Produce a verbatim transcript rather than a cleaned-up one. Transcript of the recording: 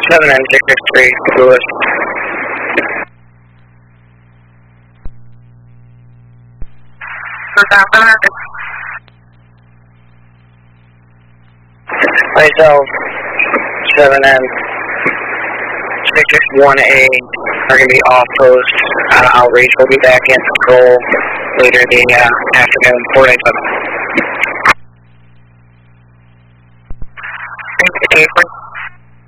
seven N six six three, Lewis. Myself, seven N six six one A are going to be off post uh, outreach. We'll be back in patrol later in the uh, afternoon, four days up.